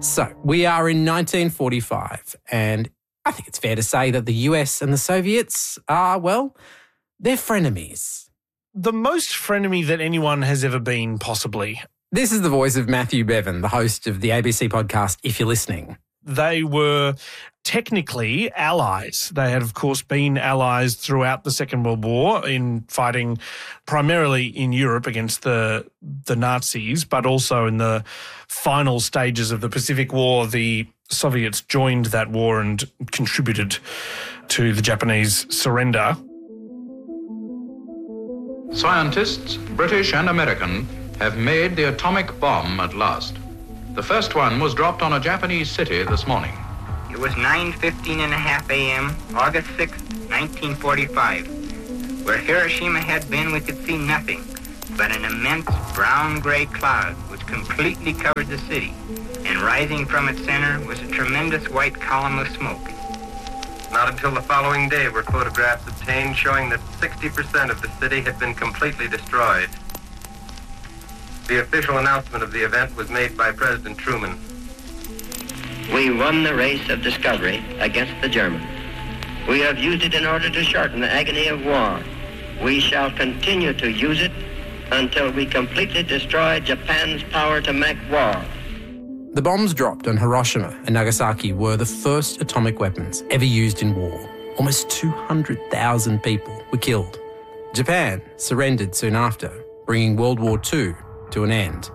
So, we are in 1945, and I think it's fair to say that the US and the Soviets are, well, they're frenemies. The most frenemy that anyone has ever been, possibly. This is the voice of Matthew Bevan, the host of the ABC podcast, If You're Listening. They were technically allies. They had, of course, been allies throughout the Second World War in fighting primarily in Europe against the Nazis, but also in the final stages of the Pacific War, the Soviets joined that war and contributed to the Japanese surrender. Scientists, British and American, have made the atomic bomb at last. The first one was dropped on a Japanese city this morning. It was 9:15 a.m., August 6, 1945. Where Hiroshima had been, we could see nothing but an immense brown-gray cloud which completely covered the city, and rising from its center was a tremendous white column of smoke. Not until the following day were photographs obtained showing that 60% of the city had been completely destroyed. The official announcement of the event was made by President Truman. We won the race of discovery against the Germans. We have used it in order to shorten the agony of war. We shall continue to use it until we completely destroy Japan's power to make war. The bombs dropped on Hiroshima and Nagasaki were the first atomic weapons ever used in war. Almost 200,000 people were killed. Japan surrendered soon after, bringing World War II to an end.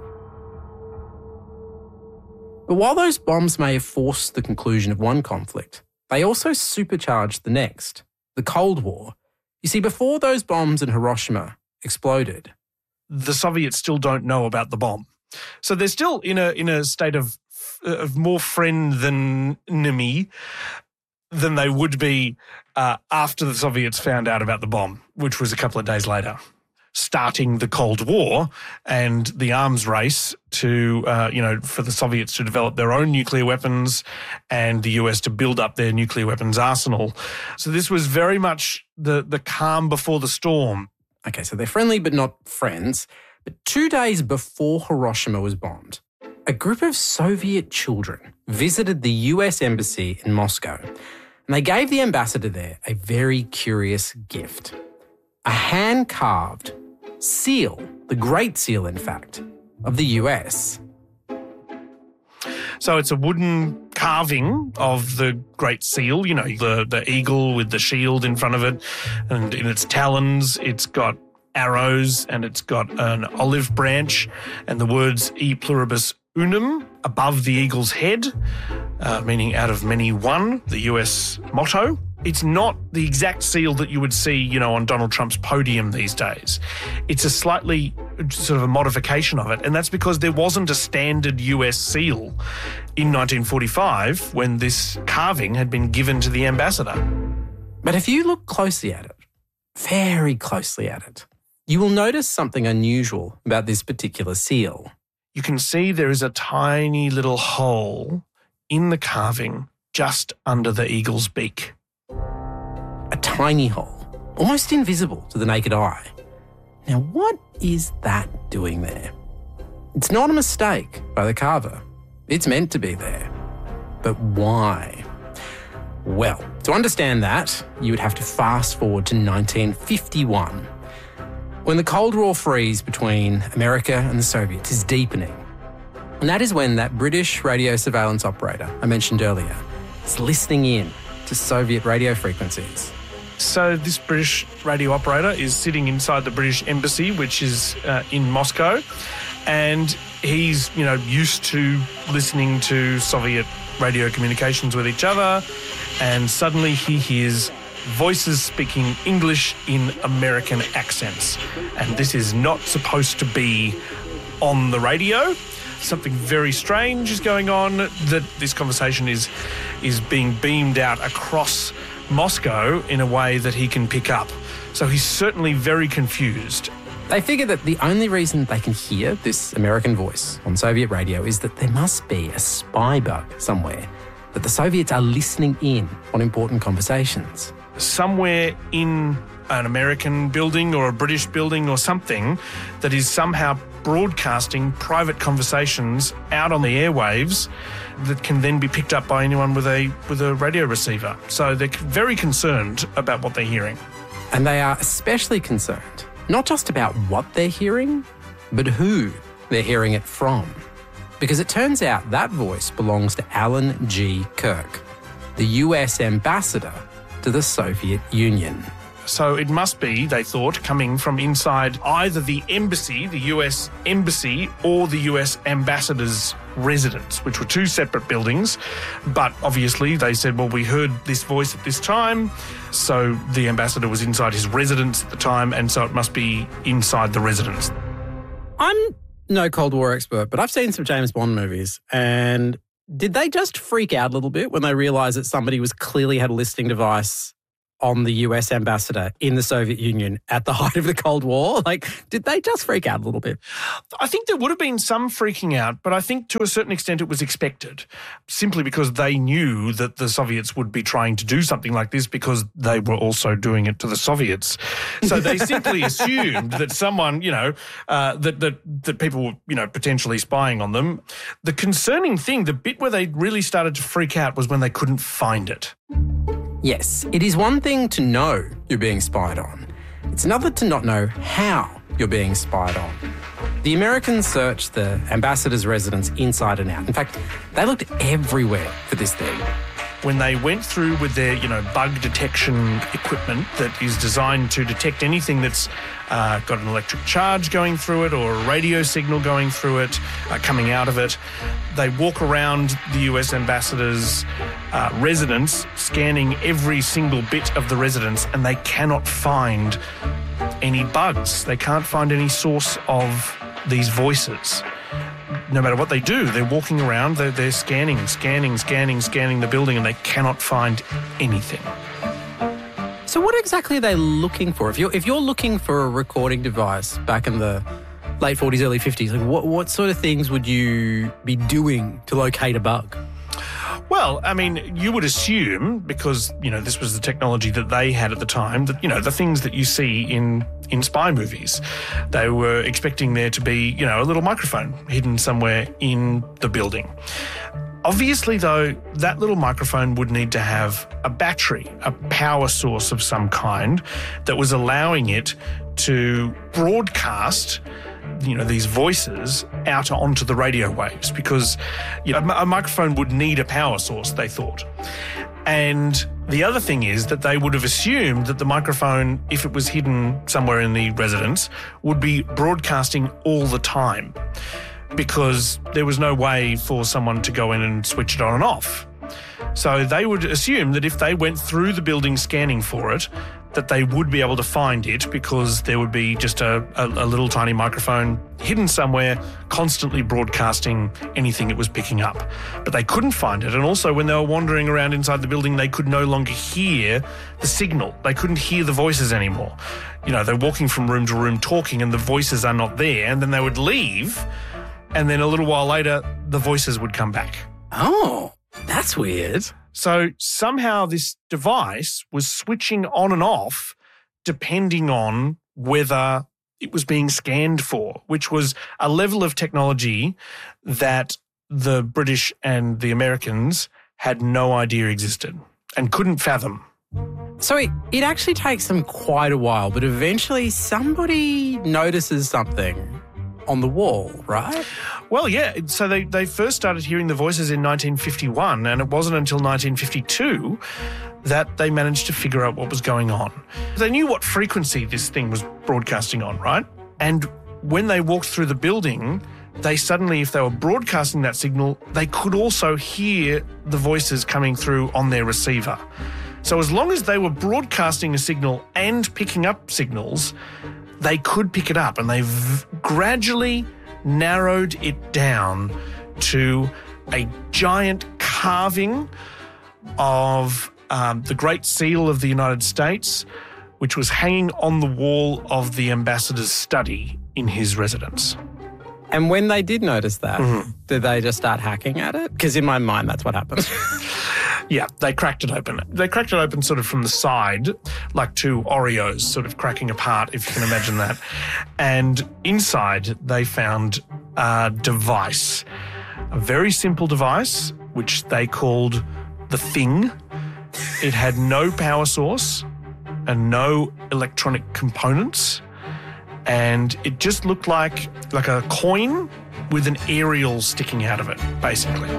But while those bombs may have forced the conclusion of one conflict, they also supercharged the next, the Cold War. You see, before those bombs in Hiroshima exploded, the Soviets still don't know about the bomb. So they're still in a state of more friend than enemy than they would be after the Soviets found out about the bomb, which was a couple of days later, starting the Cold War and the arms race to, for the Soviets to develop their own nuclear weapons and the US to build up their nuclear weapons arsenal. So this was very much the calm before the storm. Okay, so they're friendly but not friends. But 2 days before Hiroshima was bombed, a group of Soviet children visited the US embassy in Moscow, and they gave the ambassador there a very curious gift. A hand-carved seal, the Great Seal, in fact, of the US. So it's a wooden carving of the Great Seal, the eagle with the shield in front of it, and in its talons it's got arrows and it's got an olive branch and the words E pluribus unum above the eagle's head, meaning out of many one, the US motto. It's not the exact seal that you would see, on Donald Trump's podium these days. It's a slightly sort of a modification of it, and that's because there wasn't a standard US seal in 1945 when this carving had been given to the ambassador. But if you look closely at it, very closely at it, you will notice something unusual about this particular seal. You can see there is a tiny little hole in the carving just under the eagle's beak. A tiny hole, almost invisible to the naked eye. Now, what is that doing there? It's not a mistake by the carver. It's meant to be there. But why? Well, to understand that, you would have to fast forward to 1951, when the Cold War freeze between America and the Soviets is deepening. And that is when that British radio surveillance operator I mentioned earlier is listening in to Soviet radio frequencies. So this British radio operator is sitting inside the British embassy, which is in Moscow, and he's, used to listening to Soviet radio communications with each other, and suddenly he hears voices speaking English in American accents. And this is not supposed to be on the radio. Something very strange is going on, that this conversation is being beamed out across Moscow in a way that he can pick up. So he's certainly very confused. They figure that the only reason they can hear this American voice on Soviet radio is that there must be a spy bug somewhere, that the Soviets are listening in on important conversations. Somewhere in an American building or a British building or something that is somehow broadcasting private conversations out on the airwaves that can then be picked up by anyone with a radio receiver. So they're very concerned about what they're hearing. And they are especially concerned, not just about what they're hearing, but who they're hearing it from. Because it turns out that voice belongs to Alan G. Kirk, the US ambassador to the Soviet Union. So it must be, they thought, coming from inside either the embassy, the US embassy, or the US ambassador's residence, which were two separate buildings. But obviously they said, well, we heard this voice at this time, so the ambassador was inside his residence at the time, and so it must be inside the residence. I'm no Cold War expert, but I've seen some James Bond movies, and did they just freak out a little bit when they realised that somebody was clearly had a listening device on the US ambassador in the Soviet Union at the height of the Cold War? Like, did they just freak out a little bit? I think there would have been some freaking out, but I think to a certain extent it was expected, simply because they knew that the Soviets would be trying to do something like this because they were also doing it to the Soviets. So they simply assumed that someone, that people were, potentially spying on them. The concerning thing, the bit where they really started to freak out was when they couldn't find it. Yes, it is one thing to know you're being spied on. It's another to not know how you're being spied on. The Americans searched the ambassador's residence inside and out. In fact, they looked everywhere for this thing. When they went through with their, bug detection equipment that is designed to detect anything that's got an electric charge going through it or a radio signal going through it, coming out of it, they walk around the US ambassador's residence, scanning every single bit of the residence, and they cannot find any bugs. They can't find any source of these voices. No matter what they do, they're walking around, they're scanning the building, and they cannot find anything. So what exactly are they looking for? If you're looking for a recording device back in the late 40s, early 50s, like what sort of things would you be doing to locate a bug? Well, I mean, you would assume, because, this was the technology that they had at the time, that, the things that you see in spy movies, they were expecting there to be, a little microphone hidden somewhere in the building. Obviously, though, that little microphone would need to have a battery, a power source of some kind that was allowing it to broadcast these voices out onto the radio waves, because a microphone would need a power source, they thought. And the other thing is that they would have assumed that the microphone, if it was hidden somewhere in the residence, would be broadcasting all the time, because there was no way for someone to go in and switch it on and off. So they would assume that if they went through the building scanning for it, that they would be able to find it, because there would be just a little tiny microphone hidden somewhere, constantly broadcasting anything it was picking up. But they couldn't find it. And also, when they were wandering around inside the building, they could no longer hear the signal. They couldn't hear the voices anymore. They're walking from room to room talking, and the voices are not there. And then they would leave, and then a little while later, the voices would come back. Oh, that's weird. So somehow this device was switching on and off depending on whether it was being scanned for, which was a level of technology that the British and the Americans had no idea existed and couldn't fathom. So it actually takes them quite a while, but eventually somebody notices something on the wall, right? Well, yeah. So they first started hearing the voices in 1951, and it wasn't until 1952 that they managed to figure out what was going on. They knew what frequency this thing was broadcasting on, right? And when they walked through the building, they suddenly, if they were broadcasting that signal, they could also hear the voices coming through on their receiver. So as long as they were broadcasting a signal and picking up signals, they could pick it up, and they've gradually narrowed it down to a giant carving of the Great Seal of the United States, which was hanging on the wall of the ambassador's study in his residence. And when they did notice that, did they just start hacking at it? Because in my mind, that's what happened. Yeah, they cracked it open. They cracked it open sort of from the side, like two Oreos sort of cracking apart, if you can imagine that. And inside they found a device, a very simple device, which they called the Thing. It had no power source and no electronic components. And it just looked like a coin with an aerial sticking out of it, basically.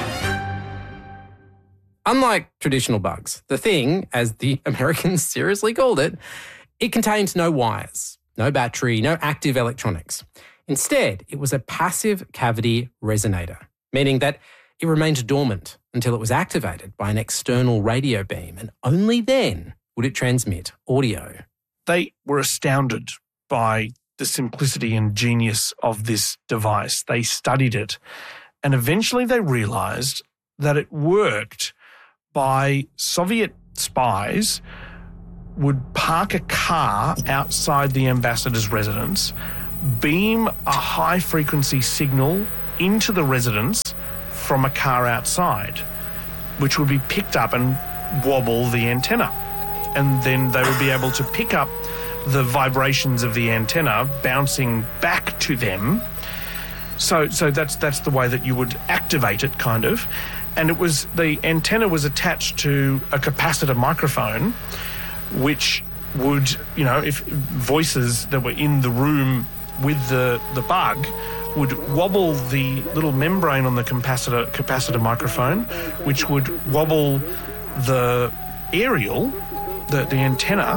Unlike traditional bugs, the Thing, as the Americans seriously called it, it contained no wires, no battery, no active electronics. Instead, it was a passive cavity resonator, meaning that it remained dormant until it was activated by an external radio beam, and only then would it transmit audio. They were astounded by the simplicity and genius of this device. They studied it, and eventually they realised that it worked by Soviet spies would park a car outside the ambassador's residence, beam a high-frequency signal into the residence from a car outside, which would be picked up and wobble the antenna. And then they would be able to pick up the vibrations of the antenna bouncing back to them. So that's the way that you would activate it, kind of. And it was, the antenna was attached to a capacitor microphone, which would, if voices that were in the room with the bug would wobble the little membrane on the capacitor microphone, which would wobble the aerial, the antenna,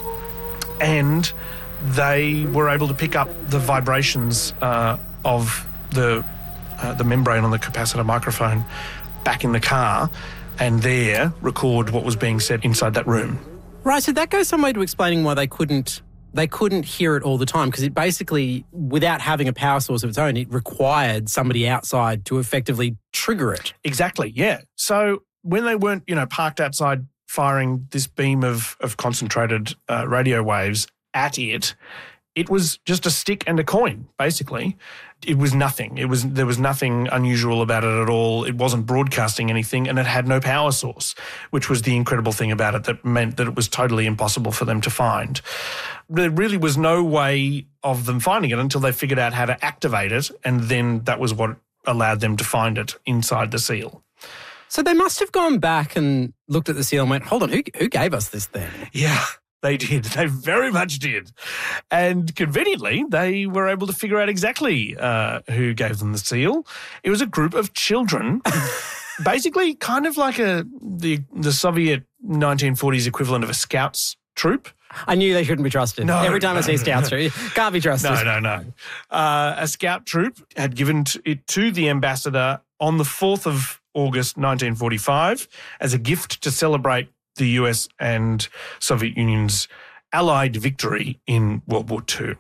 and they were able to pick up the vibrations of the membrane on the capacitor microphone back in the car, and there record what was being said inside that room. Right, so that goes some way to explaining why they couldn't hear it all the time, because it basically, without having a power source of its own, it required somebody outside to effectively trigger it. Exactly, yeah. So when they weren't, parked outside firing this beam of concentrated radio waves at it, it was just a stick and a coin, basically. It was nothing. There was nothing unusual about it at all. It wasn't broadcasting anything, and it had no power source, which was the incredible thing about it, that meant that it was totally impossible for them to find. There really was no way of them finding it until they figured out how to activate it, and then that was what allowed them to find it inside the seal. So they must have gone back and looked at the seal and went, hold on, who gave us this thing? Yeah, they did. They very much did. And conveniently, they were able to figure out exactly who gave them the seal. It was a group of children, basically kind of like the Soviet 1940s equivalent of a Scouts troop. I knew they shouldn't be trusted. No, Every time I see Scouts, can't be trusted. No. A Scout troop had given it to the ambassador on the 4th of August 1945 as a gift to celebrate the US and Soviet Union's Allied victory in World War II.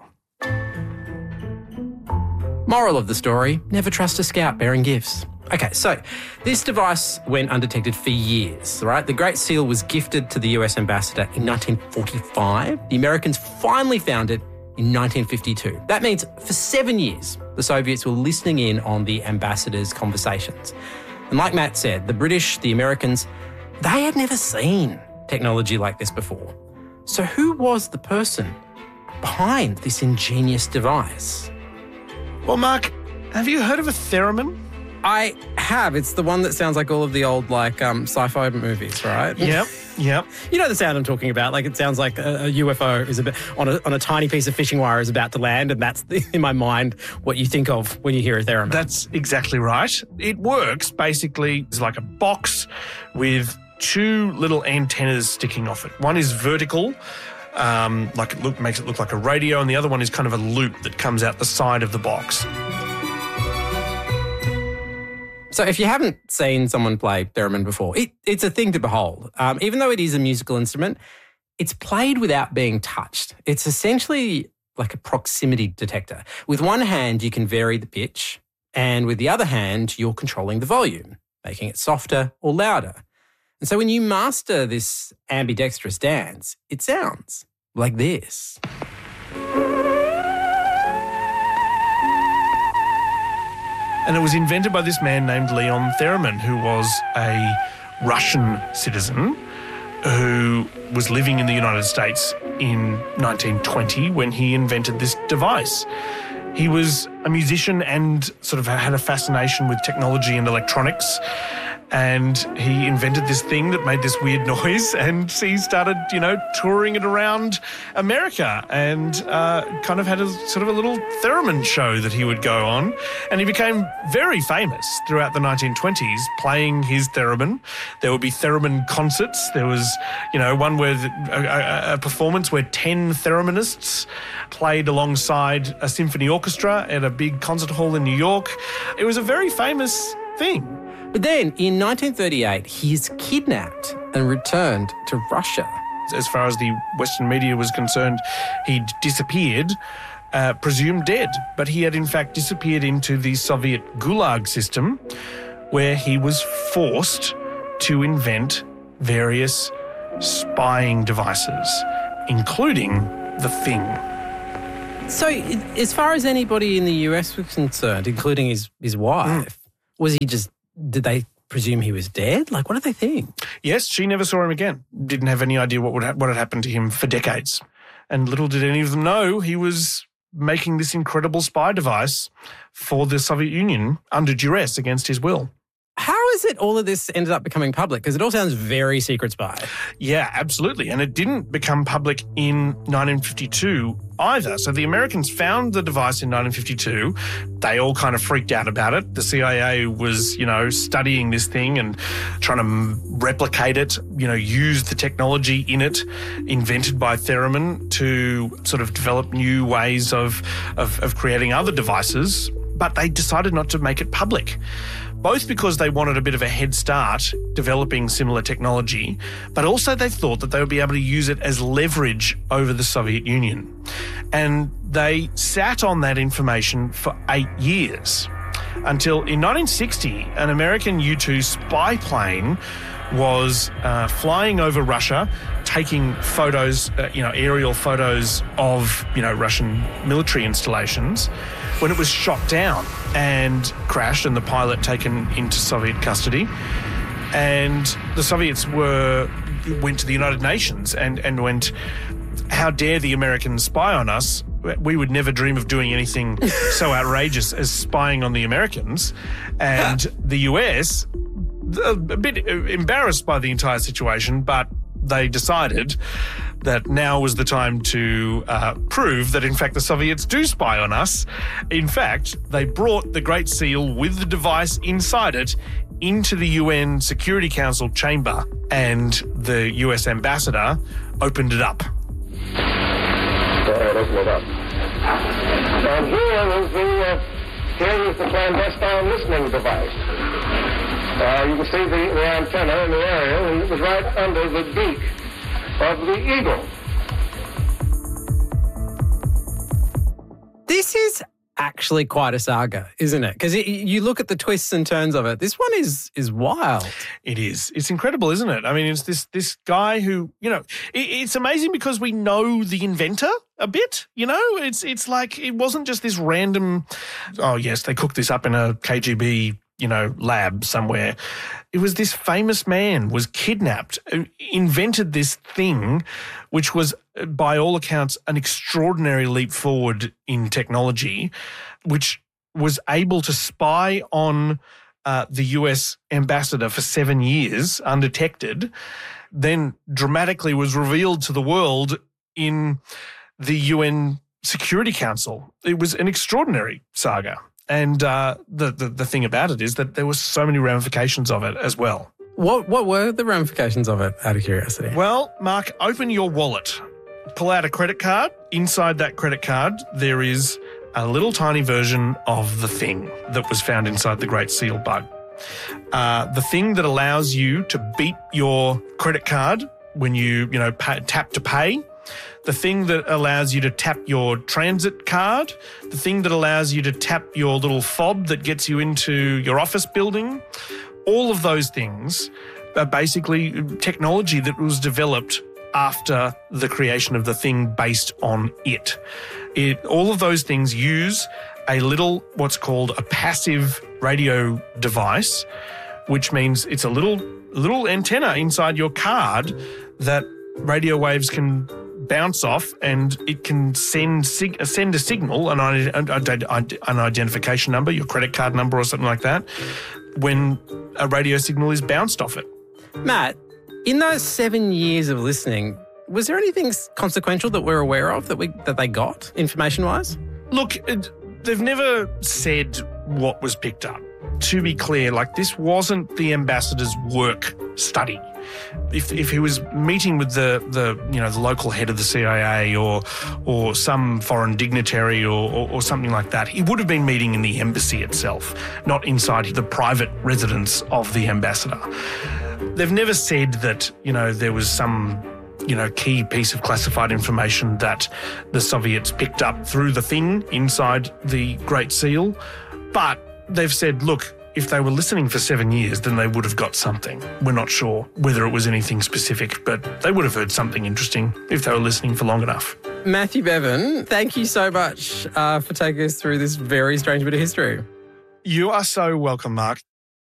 Moral of the story, never trust a Scout bearing gifts. Okay, so this device went undetected for years, right? The Great Seal was gifted to the US ambassador in 1945. The Americans finally found it in 1952. That means for 7 years, the Soviets were listening in on the ambassador's conversations. And like Matt said, the British, the Americans, they had never seen technology like this before. So who was the person behind this ingenious device? Well, Mark, have you heard of a theremin? I have. It's the one that sounds like all of the old, sci-fi movies, right? Yep. You know the sound I'm talking about. It sounds like a UFO is on a tiny piece of fishing wire is about to land, and that's in my mind what you think of when you hear a theremin. That's exactly right. It works basically as like a box with two little antennas sticking off it. One is vertical, makes it look like a radio, and the other one is kind of a loop that comes out the side of the box. So if you haven't seen someone play theremin before, it's a thing to behold. Even though it is a musical instrument, it's played without being touched. It's essentially like a proximity detector. With one hand, you can vary the pitch, and with the other hand, you're controlling the volume, making it softer or louder. And so when you master this ambidextrous dance, it sounds like this. And it was invented by this man named Leon Theremin, who was a Russian citizen who was living in the United States in 1920 when he invented this device. He was a musician and sort of had a fascination with technology and electronics. And he invented this thing that made this weird noise, and he started, touring it around America, and kind of had a sort of a little theremin show that he would go on. And he became very famous throughout the 1920s playing his theremin. There would be theremin concerts. There was, one where a performance where 10 thereminists played alongside a symphony orchestra at a big concert hall in New York. It was a very famous thing. But then, in 1938, he's kidnapped and returned to Russia. As far as the Western media was concerned, he'd disappeared, presumed dead. But he had, in fact, disappeared into the Soviet Gulag system, where he was forced to invent various spying devices, including the Thing. So, as far as anybody in the US was concerned, including his wife, was he just... Did they presume he was dead? Like, what did they think? Yes, she never saw him again. Didn't have any idea what had happened to him for decades. And little did any of them know he was making this incredible spy device for the Soviet Union under duress against his will. How is it all of this ended up becoming public? Because it all sounds very secret spy. Yeah, absolutely. And it didn't become public in 1952 either. So the Americans found the device in 1952. They all kind of freaked out about it. The CIA was, studying this thing and trying to replicate it, use the technology in it, invented by Theremin, to sort of develop new ways of creating other devices. But they decided not to make it public. Both because they wanted a bit of a head start developing similar technology, but also they thought that they would be able to use it as leverage over the Soviet Union. And they sat on that information for 8 years until in 1960, an American U-2 spy plane was flying over Russia, taking photos, aerial photos of, Russian military installations, when it was shot down and crashed and the pilot taken into Soviet custody. And the Soviets went to the United Nations and went, how dare the Americans spy on us? We would never dream of doing anything so outrageous as spying on the Americans. And the US, a bit embarrassed by the entire situation, but they decided that now was the time to prove that, in fact, the Soviets do spy on us. In fact, they brought the Great Seal with the device inside it into the UN Security Council chamber, and the US ambassador opened it up. Go ahead, open it up. And here is the clandestine listening device. You can see the antenna in the area, and it was right under the beak of the eagle. This is actually quite a saga, isn't it? Because you look at the twists and turns of it. This one is wild. It is. It's incredible, isn't it? I mean, it's this guy who, it's amazing because we know the inventor a bit, It's like it wasn't just this random, oh, yes, they cooked this up in a KGB lab somewhere. It was this famous man was kidnapped, invented this thing, which was, by all accounts, an extraordinary leap forward in technology, which was able to spy on the US ambassador for 7 years undetected, then dramatically was revealed to the world in the UN Security Council. It was an extraordinary saga. And the thing about it is that there were so many ramifications of it as well. What were the ramifications of it, out of curiosity? Well, Mark, open your wallet. Pull out a credit card. Inside that credit card, there is a little tiny version of the Thing that was found inside the Great Seal bug. The Thing that allows you to beat your credit card when you tap to pay. The thing that allows you to tap your transit card, the thing that allows you to tap your little fob that gets you into your office building, all of those things are basically technology that was developed after the creation of the Thing based on it. All of those things use a little, what's called a passive radio device, which means it's a little little antenna inside your card that radio waves can bounce off, and it can send a signal, an identification number, your credit card number or something like that, when a radio signal is bounced off it. Matt, in those 7 years of listening, was there anything consequential that we're aware of that they got, information-wise? Look, they've never said what was picked up. To be clear, this wasn't the ambassador's work study. If he was meeting with the local head of the CIA or some foreign dignitary or something like that, he would have been meeting in the embassy itself, not inside the private residence of the ambassador. They've never said that, there was some, key piece of classified information that the Soviets picked up through the thing inside the Great Seal. But they've said, look, if they were listening for 7 years, then they would have got something. We're not sure whether it was anything specific, but they would have heard something interesting if they were listening for long enough. Matthew Bevan, thank you so much for taking us through this very strange bit of history. You are so welcome, Mark.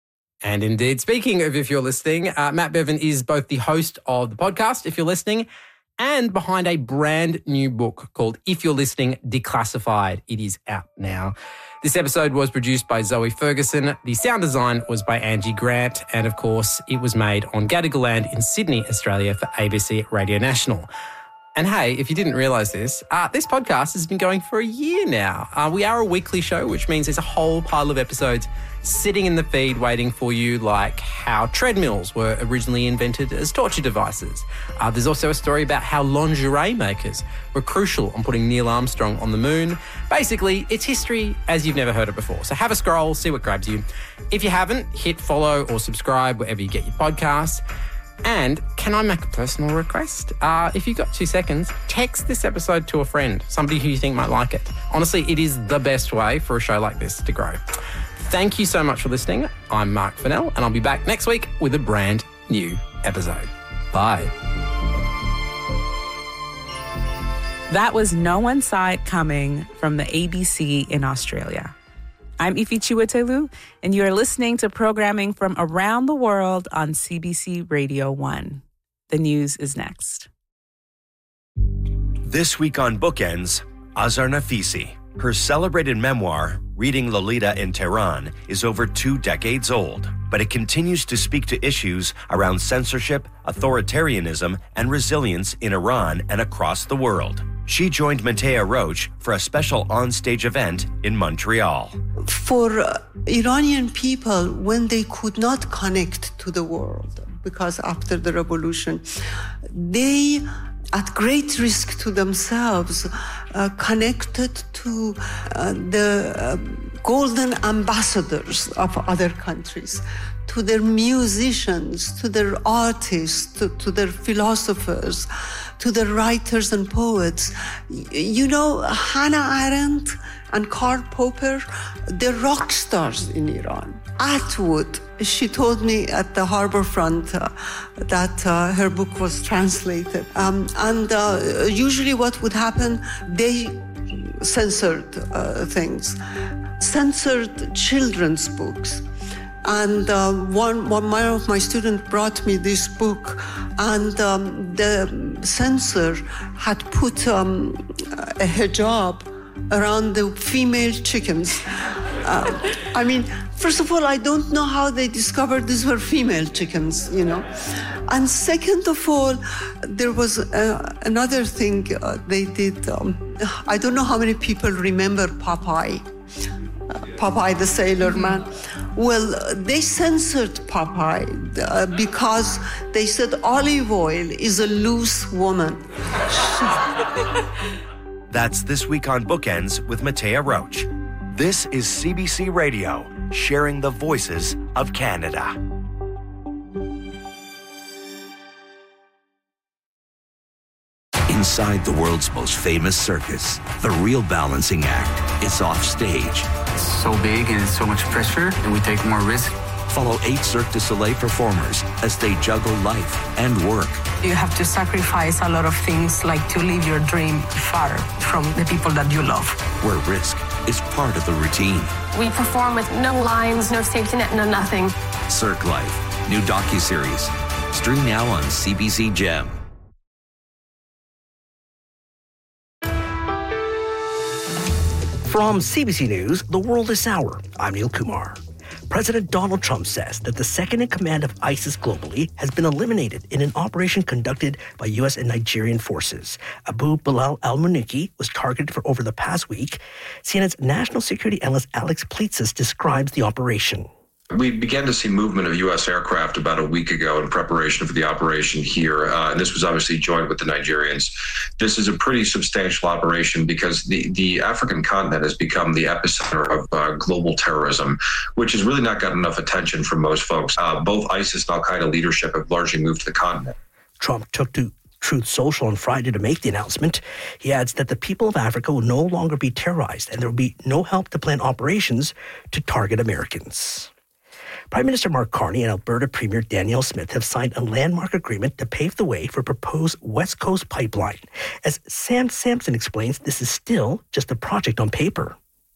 And indeed, speaking of If You're Listening, Matt Bevan is both the host of the podcast, If You're Listening, and behind a brand new book called If You're Listening, Declassified. It is out now. This episode was produced by Zoe Ferguson. The sound design was by Angie Grant. And of course, it was made on Gadigal land in Sydney, Australia for ABC Radio National. And hey, if you didn't realise this podcast has been going for a year now. We are a weekly show, which means there's a whole pile of episodes sitting in the feed waiting for you, like how treadmills were originally invented as torture devices. There's also a story about how lingerie makers were crucial on putting Neil Armstrong on the moon. Basically, it's history as you've never heard it before. So have a scroll, see what grabs you. If you haven't, hit follow or subscribe wherever you get your podcasts. And can I make a personal request? If you've got 2 seconds, text this episode to a friend, somebody who you think might like it. Honestly, it is the best way for a show like this to grow. Thank you so much for listening. I'm Mark Fennell, and I'll be back next week with a brand new episode. Bye. That was No One Saw It Coming from the ABC in Australia. I'm Ifi Chiwetelu, and you are listening to programming from around the world on CBC Radio 1. The news is next. This week on Bookends, Azar Nafisi. Her celebrated memoir, Reading Lolita in Tehran, is over 2 decades old, but it continues to speak to issues around censorship, authoritarianism, and resilience in Iran and across the world. She joined Matea Roach for a special on-stage event in Montreal. For Iranian people, when they could not connect to the world, because after the revolution, they, at great risk to themselves, connected to the golden ambassadors of other countries, to their musicians, to their artists, to their philosophers, to the writers and poets. Hannah Arendt and Karl Popper, they're rock stars in Iran. Atwood, she told me at the harbor front that her book was translated. Usually what would happen, they censored things, censored children's books. And one of my students brought me this book, and the censor had put a hijab around the female chickens. First of all, I don't know how they discovered these were female chickens, And second of all, there was another thing they did. I don't know how many people remember Popeye. Popeye the Sailor Man. Well, they censored Popeye because they said olive oil is a loose woman. That's This Week on Bookends with Matea Roach. This is CBC Radio, sharing the voices of Canada. Inside the world's most famous circus, the real balancing act is off stage. It's so big and it's so much pressure, and we take more risk. Follow 8 Cirque du Soleil performers as they juggle life and work. You have to sacrifice a lot of things, like to live your dream far from the people that you love. Where risk is part of the routine. We perform with no lines, no safety net, no nothing. Cirque Life, new docuseries. Stream now on CBC Gem. From CBC News, The World This Hour, I'm Neil Kumar. President Donald Trump says that the second in command of ISIS globally has been eliminated in an operation conducted by U.S. and Nigerian forces. Abu Bilal al-Muniki was targeted for over the past week. CNN's national security analyst Alex Plitsis describes the operation. We began to see movement of U.S. aircraft about a week ago in preparation for the operation here, and this was obviously joined with the Nigerians. This is a pretty substantial operation because the African continent has become the epicenter of global terrorism, which has really not gotten enough attention from most folks. Both ISIS and al-Qaeda leadership have largely moved to the continent. Trump took to Truth Social on Friday to make the announcement. He adds that the people of Africa will no longer be terrorized and there will be no help to plan operations to target Americans. Prime Minister Mark Carney and Alberta Premier Danielle Smith have signed a landmark agreement to pave the way for a proposed West Coast pipeline. As Sam Sampson explains, this is still just a project on paper.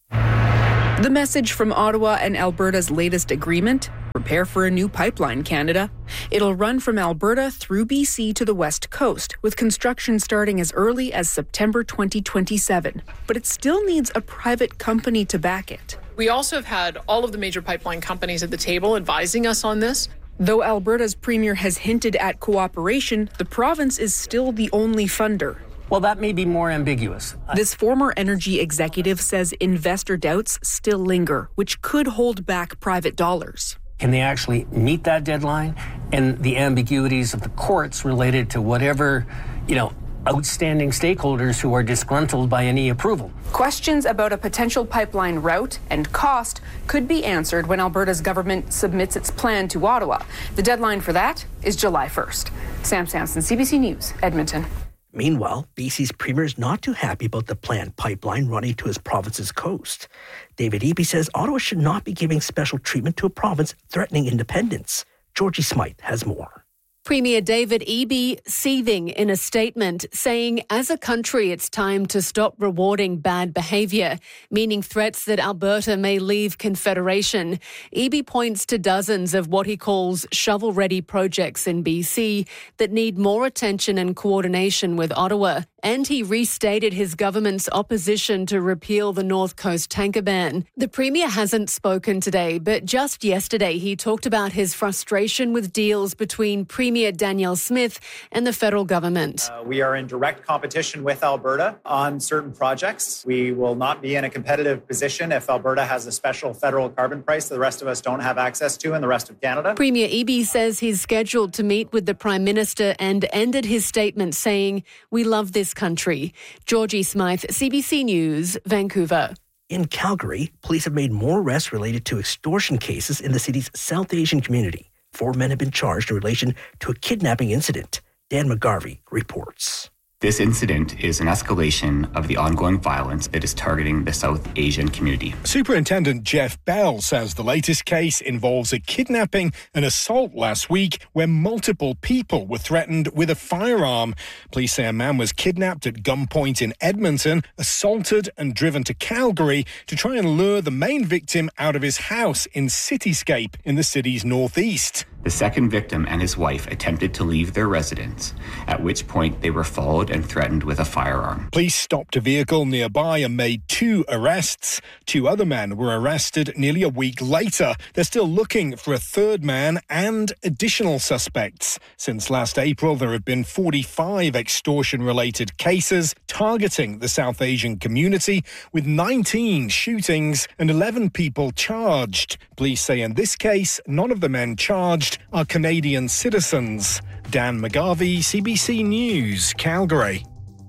The message from Ottawa and Alberta's latest agreement: prepare for a new pipeline, Canada. It'll run from Alberta through BC to the West Coast, with construction starting as early as September 2027. But it still needs a private company to back it. We also have had all of the major pipeline companies at the table advising us on this. Though Alberta's premier has hinted at cooperation, the province is still the only funder. Well, that may be more ambiguous. This former energy executive says investor doubts still linger, which could hold back private dollars. Can they actually meet that deadline? And the ambiguities of the courts related to whatever, outstanding stakeholders who are disgruntled by any approval. Questions about a potential pipeline route and cost could be answered when Alberta's government submits its plan to Ottawa. The deadline for that is July 1st. Sam Sampson, CBC News, Edmonton. Meanwhile, BC's premier is not too happy about the planned pipeline running to his province's coast. David Eby says Ottawa should not be giving special treatment to a province threatening independence. Georgie Smythe has more. Premier David Eby seething in a statement, saying as a country it's time to stop rewarding bad behaviour, meaning threats that Alberta may leave Confederation. Eby points to dozens of what he calls shovel-ready projects in BC that need more attention and coordination with Ottawa. And he restated his government's opposition to repeal the North Coast tanker ban. The Premier hasn't spoken today, but just yesterday he talked about his frustration with deals between Premier Danielle Smith and the federal government. We are in direct competition with Alberta on certain projects. We will not be in a competitive position if Alberta has a special federal carbon price that the rest of us don't have access to in the rest of Canada. Premier Eby says he's scheduled to meet with the Prime Minister and ended his statement saying, "We love this country." Georgie Smythe, CBC News, Vancouver. In Calgary, police have made more arrests related to extortion cases in the city's South Asian community. 4 men have been charged in relation to a kidnapping incident. Dan McGarvey reports. This incident is an escalation of the ongoing violence that is targeting the South Asian community. Superintendent Jeff Bell says the latest case involves a kidnapping and assault last week where multiple people were threatened with a firearm. Police say a man was kidnapped at gunpoint in Edmonton, assaulted and driven to Calgary to try and lure the main victim out of his house in Cityscape in the city's northeast. The second victim and his wife attempted to leave their residence, at which point they were followed and threatened with a firearm. Police stopped a vehicle nearby and made 2 arrests. 2 other men were arrested nearly a week later. They're still looking for a third man and additional suspects. Since last April, there have been 45 extortion-related cases targeting the South Asian community, with 19 shootings and 11 people charged. Police say in this case, none of the men charged are Canadian citizens. Dan McGarvey, CBC News, Calgary.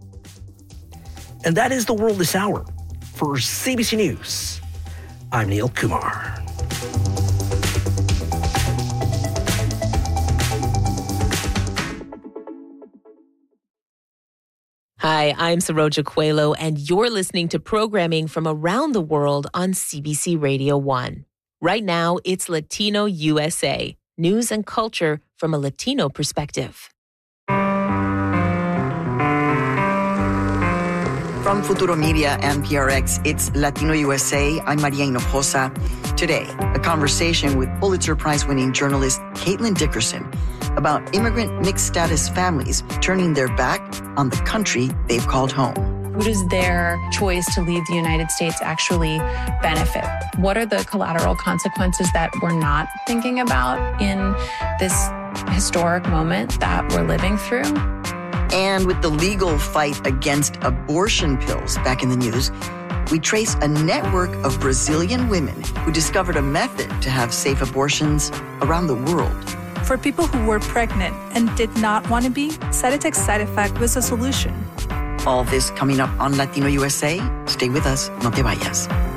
And that is The World This Hour. For CBC News, I'm Neil Kumar. Hi, I'm Saroja Coelho, and you're listening to programming from around the world on CBC Radio 1. Right now, it's Latino USA, news and culture from a Latino perspective. From Futuro Media and PRX, it's Latino USA. I'm Maria Hinojosa. Today, a conversation with Pulitzer Prize-winning journalist Caitlin Dickerson about immigrant mixed-status families turning their back on the country they've called home. Who does their choice to leave the United States actually benefit? What are the collateral consequences that we're not thinking about in this historic moment that we're living through? And with the legal fight against abortion pills back in the news, we trace a network of Brazilian women who discovered a method to have safe abortions around the world. For people who were pregnant and did not want to be, Cytotec Side Effect was a solution. All this coming up on Latino USA. Stay with us, no te vayas.